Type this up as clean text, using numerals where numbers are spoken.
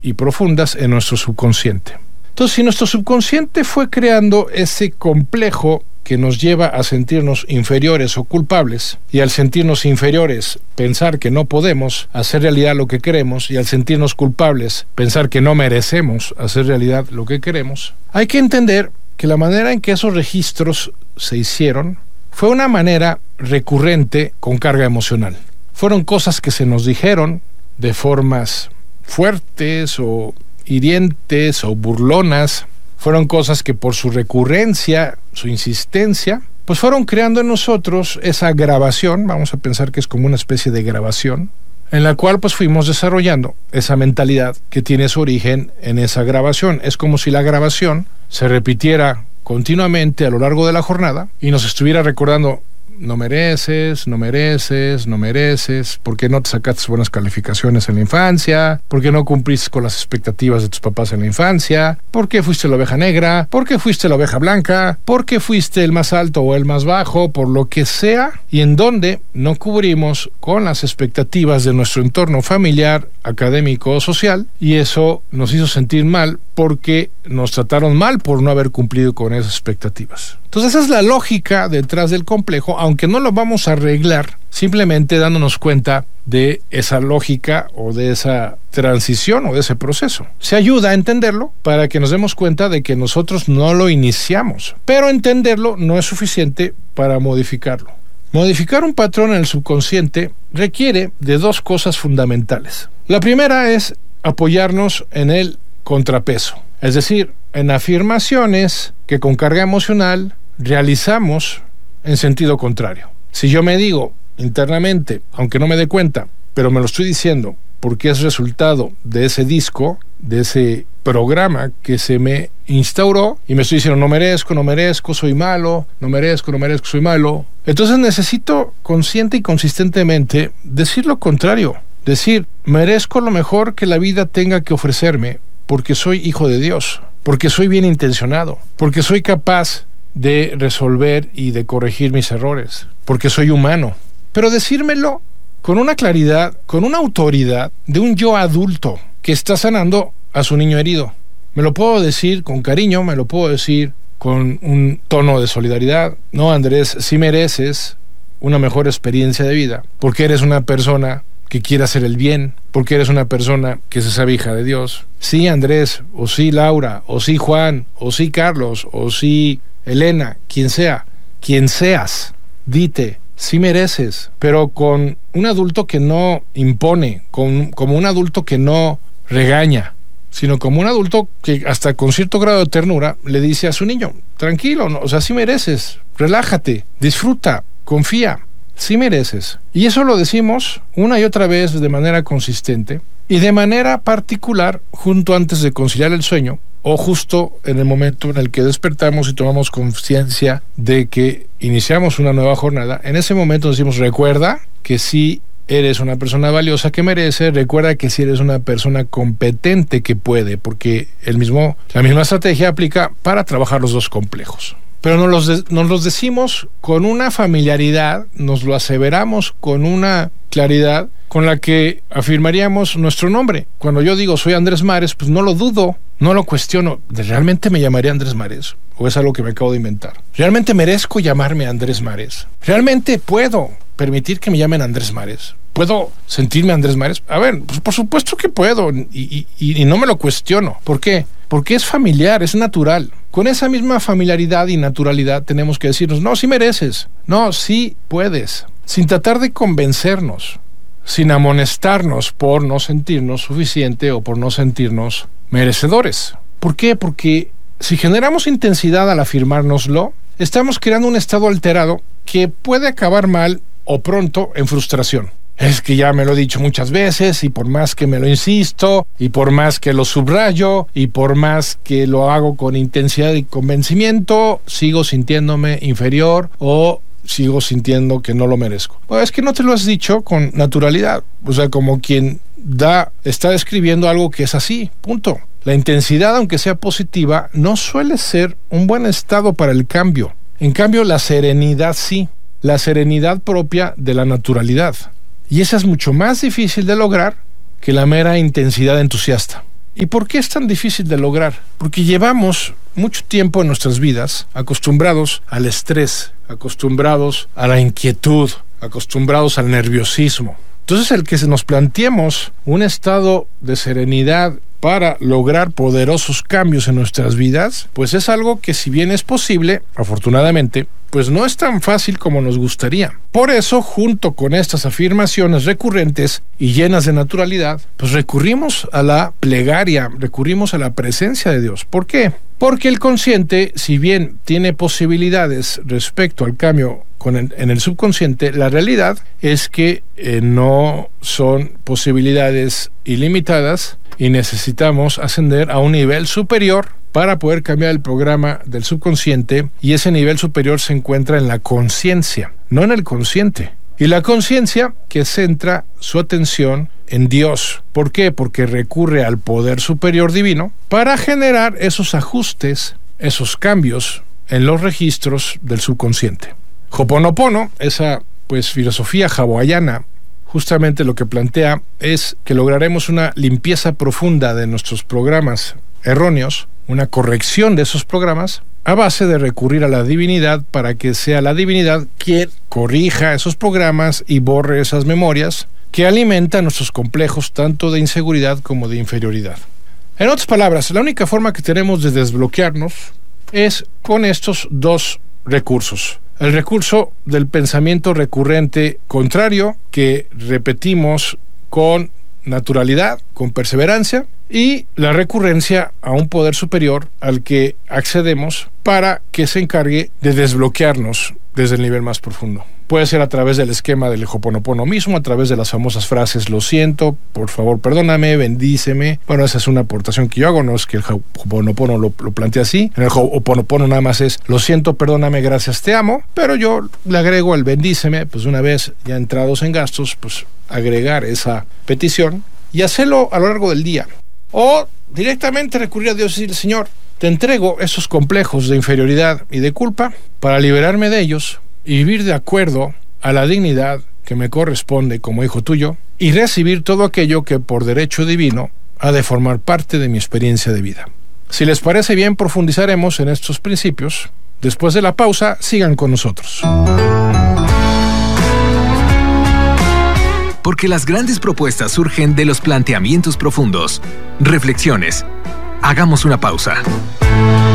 y profundas en nuestro subconsciente. Entonces, si nuestro subconsciente fue creando ese complejo que nos lleva a sentirnos inferiores o culpables, y al sentirnos inferiores, pensar que no podemos hacer realidad lo que queremos, y al sentirnos culpables, pensar que no merecemos hacer realidad lo que queremos, hay que entender que la manera en que esos registros se hicieron fue una manera recurrente con carga emocional. Fueron cosas que se nos dijeron de formas fuertes o hirientes o burlonas. Fueron cosas que por su recurrencia, su insistencia, pues fueron creando en nosotros esa grabación, vamos a pensar que es como una especie de grabación, en la cual pues fuimos desarrollando esa mentalidad que tiene su origen en esa grabación. Es como si la grabación se repitiera continuamente a lo largo de la jornada y nos estuviera recordando: no mereces, no mereces, no mereces, ¿por qué no te sacaste buenas calificaciones en la infancia? ¿Por qué no cumpliste con las expectativas de tus papás en la infancia? ¿Por qué fuiste la oveja negra? ¿Por qué fuiste la oveja blanca? ¿Por qué fuiste el más alto o el más bajo? Por lo que sea, y en donde no cubrimos con las expectativas de nuestro entorno familiar, académico o social, y eso nos hizo sentir mal porque nos trataron mal por no haber cumplido con esas expectativas. Entonces esa es la lógica detrás del complejo, aunque no lo vamos a arreglar simplemente dándonos cuenta de esa lógica o de esa transición o de ese proceso. Se ayuda a entenderlo para que nos demos cuenta de que nosotros no lo iniciamos, pero entenderlo no es suficiente para modificarlo. Modificar un patrón en el subconsciente requiere de dos cosas fundamentales. La primera es apoyarnos en el contrapeso, es decir, en afirmaciones que con carga emocional realizamos en sentido contrario. Si yo me digo internamente, aunque no me dé cuenta, pero me lo estoy diciendo porque es resultado de ese disco, de ese programa que se me instauró, y me estoy diciendo: no merezco, soy malo, no merezco, soy malo. Entonces necesito consciente y consistentemente decir lo contrario. Decir: merezco lo mejor que la vida tenga que ofrecerme, porque soy hijo de Dios, porque soy bien intencionado, porque soy capaz de resolver y de corregir mis errores, porque soy humano. Pero decírmelo con una claridad, con una autoridad de un yo adulto que está sanando a su niño herido. Me lo puedo decir con cariño, me lo puedo decir con un tono de solidaridad. No, Andrés, sí mereces una mejor experiencia de vida, porque eres una persona que quiere hacer el bien, porque eres una persona que se sabe hija de Dios. Sí, Andrés, o sí, Laura, o sí, Juan, o sí, Carlos, o sí, Elena, quien sea, quien seas, dite: sí mereces, pero con un adulto que no impone, como un adulto que no regaña, sino como un adulto que hasta con cierto grado de ternura le dice a su niño: tranquilo, no, o sea, sí mereces, relájate, disfruta, confía, sí mereces. Y eso lo decimos una y otra vez de manera consistente y de manera particular junto antes de conciliar el sueño, o justo en el momento en el que despertamos y tomamos conciencia de que iniciamos una nueva jornada. En ese momento decimos: recuerda que sí eres una persona valiosa que merece, recuerda que sí eres una persona competente que puede, porque la misma estrategia aplica para trabajar los dos complejos. Pero nos los decimos con una familiaridad, nos lo aseveramos con una claridad con la que afirmaríamos nuestro nombre. Cuando yo digo soy Andrés Mares, pues no lo dudo, no lo cuestiono. ¿Realmente me llamaría Andrés Mares? ¿O es algo que me acabo de inventar? ¿Realmente merezco llamarme Andrés Mares? ¿Realmente puedo permitir que me llamen Andrés Mares? ¿Puedo sentirme Andrés Mares? A ver, pues por supuesto que puedo y no me lo cuestiono. ¿Por qué? Porque es familiar, es natural. Con esa misma familiaridad y naturalidad tenemos que decirnos: no, sí mereces, no, sí puedes, sin tratar de convencernos, sin amonestarnos por no sentirnos suficiente o por no sentirnos merecedores. ¿Por qué? Porque si generamos intensidad al afirmárnoslo, estamos creando un estado alterado que puede acabar mal o pronto en frustración. Es que ya me lo he dicho muchas veces, y por más que me lo insisto, y por más que lo subrayo, y por más que lo hago con intensidad y convencimiento, sigo sintiéndome inferior o sigo sintiendo que no lo merezco. Pues es que no te lo has dicho con naturalidad, o sea, como quien está describiendo algo que es así, punto. La intensidad, aunque sea positiva, no suele ser un buen estado para el cambio. En cambio, la serenidad sí, la serenidad propia de la naturalidad. Y esa es mucho más difícil de lograr que la mera intensidad entusiasta. ¿Y por qué es tan difícil de lograr? Porque llevamos mucho tiempo en nuestras vidas acostumbrados al estrés, acostumbrados a la inquietud, acostumbrados al nerviosismo. Entonces, el que nos planteemos un estado de serenidad para lograr poderosos cambios en nuestras vidas, pues es algo que, si bien es posible, afortunadamente, pues no es tan fácil como nos gustaría. Por eso, junto con estas afirmaciones recurrentes y llenas de naturalidad, pues recurrimos a la plegaria, recurrimos a la presencia de Dios. ¿Por qué? Porque el consciente, si bien tiene posibilidades respecto al cambio en el subconsciente, la realidad es que no son posibilidades ilimitadas y necesitamos ascender a un nivel superior para poder cambiar el programa del subconsciente, y ese nivel superior se encuentra en la conciencia, no en el consciente. Y la conciencia que centra su atención en Dios. ¿Por qué? Porque recurre al poder superior divino para generar esos ajustes, esos cambios en los registros del subconsciente. Ho'oponopono, esa filosofía hawaiana, justamente lo que plantea es que lograremos una limpieza profunda de nuestros programas erróneos, una corrección de esos programas, a base de recurrir a la divinidad para que sea la divinidad quien corrija esos programas y borre esas memorias que alimentan nuestros complejos tanto de inseguridad como de inferioridad. En otras palabras, la única forma que tenemos de desbloquearnos es con estos dos recursos. El recurso del pensamiento recurrente contrario, que repetimos con naturalidad, con perseverancia, y la recurrencia a un poder superior al que accedemos para que se encargue de desbloquearnos desde el nivel más profundo. Puede ser a través del esquema del Ho'oponopono mismo, a través de las famosas frases "lo siento", "por favor perdóname", "bendíceme". Bueno, esa es una aportación que yo hago, no es que el Ho'oponopono lo plantea así. En el Ho'oponopono nada más es "lo siento, perdóname, gracias, te amo", pero yo le agrego el "bendíceme", pues una vez ya entrados en gastos, pues agregar esa petición y hacerlo a lo largo del día. O directamente recurrir a Dios y decirle: Señor, te entrego esos complejos de inferioridad y de culpa para liberarme de ellos y vivir de acuerdo a la dignidad que me corresponde como hijo tuyo, y recibir todo aquello que por derecho divino ha de formar parte de mi experiencia de vida. Si les parece bien, profundizaremos en estos principios. Después de la pausa, sigan con nosotros. Porque las grandes propuestas surgen de los planteamientos profundos. Reflexiones. Hagamos una pausa.